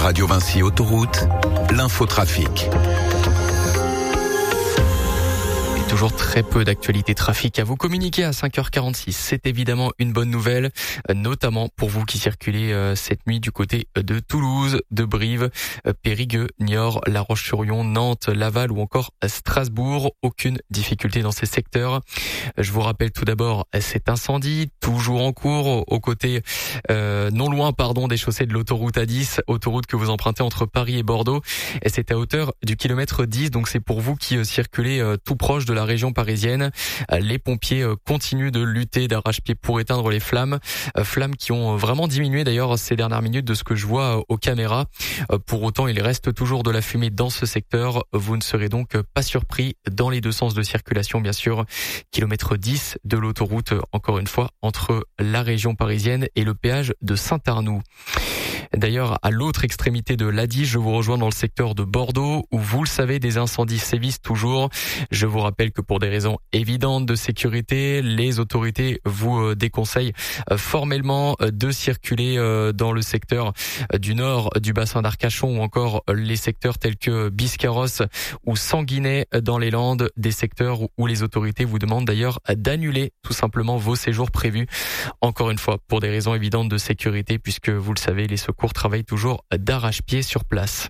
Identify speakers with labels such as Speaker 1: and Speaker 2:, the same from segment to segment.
Speaker 1: Radio Vinci Autoroute, l'infotrafic.
Speaker 2: Toujours très peu d'actualité trafic à vous communiquer à 5h46. C'est évidemment une bonne nouvelle, notamment pour vous qui circulez cette nuit du côté de Toulouse, de Brive, Périgueux, Niort, La Roche-sur-Yon, Nantes, Laval ou encore Strasbourg. Aucune difficulté dans ces secteurs. Je vous rappelle tout d'abord cet incendie toujours en cours au côté non loin des chaussées de l'autoroute A10, autoroute que vous empruntez entre Paris et Bordeaux. Et c'est à hauteur du kilomètre 10, donc c'est pour vous qui circulez tout proche de la région parisienne. Les pompiers continuent de lutter d'arrache-pied pour éteindre les flammes. Flammes qui ont vraiment diminué d'ailleurs ces dernières minutes de ce que je vois aux caméras. Pour autant, il reste toujours de la fumée dans ce secteur. Vous ne serez donc pas surpris dans les deux sens de circulation, bien sûr. Kilomètre 10 de l'autoroute, encore une fois, entre la région parisienne et le péage de Saint-Arnoux. D'ailleurs, à l'autre extrémité de l'A10, je vous rejoins dans le secteur de Bordeaux, où vous le savez, des incendies sévissent toujours. Je vous rappelle que pour des raisons évidentes de sécurité, les autorités vous déconseillent formellement de circuler dans le secteur du nord du bassin d'Arcachon ou encore les secteurs tels que Biscarrosse ou Sanguinet dans les Landes, des secteurs où les autorités vous demandent d'ailleurs d'annuler tout simplement vos séjours prévus. Encore une fois, pour des raisons évidentes de sécurité, puisque vous le savez, les secours travaillent toujours d'arrache-pied sur place.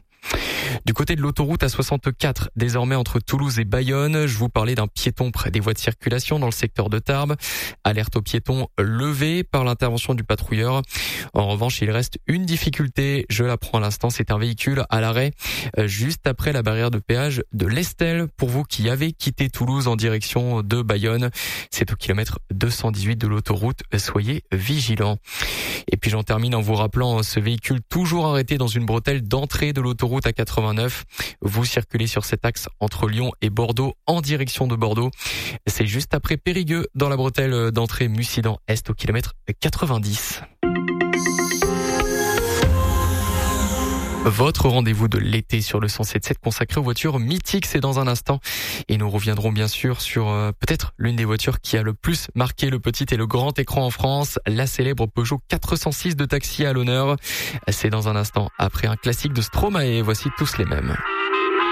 Speaker 2: Du côté de l'autoroute A64, désormais entre Toulouse et Bayonne, je vous parlais d'un piéton près des voies de circulation dans le secteur de Tarbes. Alerte aux piétons levée par l'intervention du patrouilleur. En revanche, il reste une difficulté, je l'apprends à l'instant, c'est un véhicule à l'arrêt juste après la barrière de péage de l'Estel. Pour vous qui avez quitté Toulouse en direction de Bayonne, c'est au kilomètre 218 de l'autoroute, soyez vigilants. Et puis j'en termine en vous rappelant ce véhicule toujours arrêté dans une bretelle d'entrée de l'autoroute A89. Vous circulez sur cet axe entre Lyon et Bordeaux en direction de Bordeaux. C'est juste après Périgueux dans la bretelle d'entrée Mussidan-Est au kilomètre 90. Votre rendez-vous de l'été sur le 107.7 consacré aux voitures mythiques, c'est dans un instant. Et nous reviendrons bien sûr sur peut-être l'une des voitures qui a le plus marqué le petit et le grand écran en France, la célèbre Peugeot 406 de taxi à l'honneur. C'est dans un instant, après un classique de Stromae. Voici Tous les mêmes.